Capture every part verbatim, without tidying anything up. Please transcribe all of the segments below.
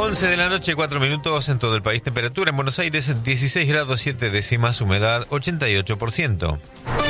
once de la noche, cuatro minutos en todo el país. Temperatura en Buenos Aires, dieciséis grados siete décimas, humedad ochenta y ocho por ciento.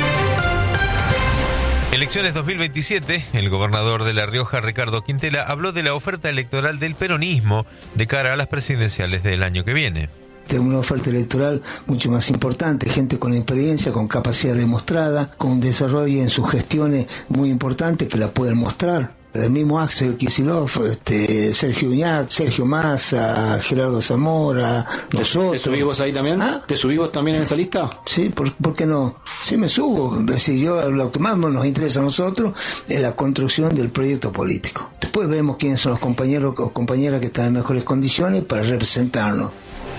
Elecciones dos mil veintisiete, el gobernador de La Rioja, Ricardo Quintela, habló de la oferta electoral del peronismo de cara a las presidenciales del año que viene. De una oferta electoral mucho más importante, gente con experiencia, con capacidad demostrada, con un desarrollo en sus gestiones muy importante que la pueden mostrar. El mismo Axel Kicillof, este, Sergio Uñac, Sergio Massa, Gerardo Zamora, nosotros. ¿Te subís vos ahí también? ¿Ah? ¿Te subís vos también en esa lista? Sí, ¿por, ¿por qué no? Sí me subo. Es decir, yo, lo que más nos interesa a nosotros es la construcción del proyecto político. Después vemos quiénes son los compañeros o compañeras que están en mejores condiciones para representarnos.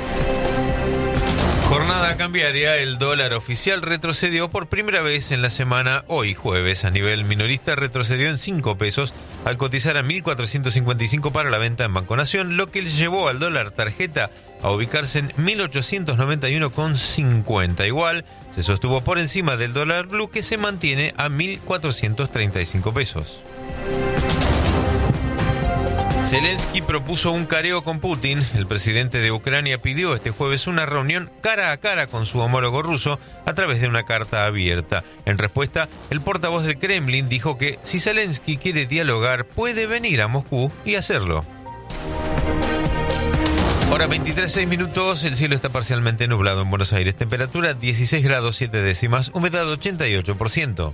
Jornada cambiaria, el dólar oficial retrocedió por primera vez en la semana hoy jueves. A nivel minorista retrocedió en cinco pesos al cotizar a mil cuatrocientos cincuenta y cinco para la venta en Banco Nación, lo que le llevó al dólar tarjeta a ubicarse en mil ochocientos noventa y uno con cincuenta. Igual se sostuvo por encima del dólar blue, que se mantiene a mil cuatrocientos treinta y cinco pesos. Zelensky propuso un careo con Putin. El presidente de Ucrania pidió este jueves una reunión cara a cara con su homólogo ruso a través de una carta abierta. En respuesta, el portavoz del Kremlin dijo que si Zelensky quiere dialogar, puede venir a Moscú y hacerlo. Hora veintitrés, seis minutos, el cielo está parcialmente nublado en Buenos Aires. Temperatura dieciséis grados siete décimas, humedad ochenta y ocho por ciento.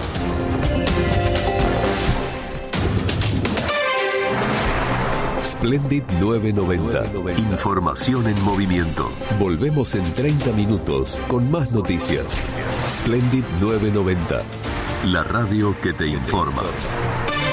Splendid novecientos noventa. Información en movimiento. Volvemos en treinta minutos con más noticias. Splendid novecientos noventa. La radio que te informa.